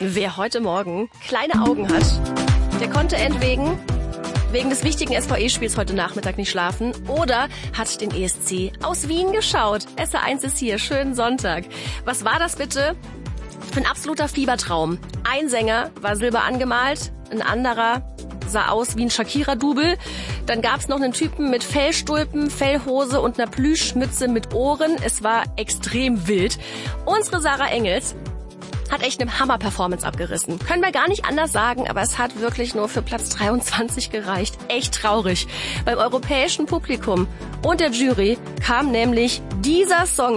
Wer heute Morgen kleine Augen hat, der konnte entweder wegen des wichtigen SVE-Spiels heute Nachmittag nicht schlafen oder hat den ESC aus Wien geschaut. SR1 ist hier, schönen Sonntag. Was war das bitte? Ein absoluter Fiebertraum. Ein Sänger war silber angemalt, ein anderer sah aus wie ein Shakira-Double. Dann gab's noch einen Typen mit Fellstulpen, Fellhose und einer Plüschmütze mit Ohren. Es war extrem wild. Unsere Sarah Engels hat echt eine Hammer-Performance abgerissen. Können wir gar nicht anders sagen, aber es hat wirklich nur für Platz 23 gereicht. Echt traurig. Beim europäischen Publikum und der Jury kam nämlich dieser Song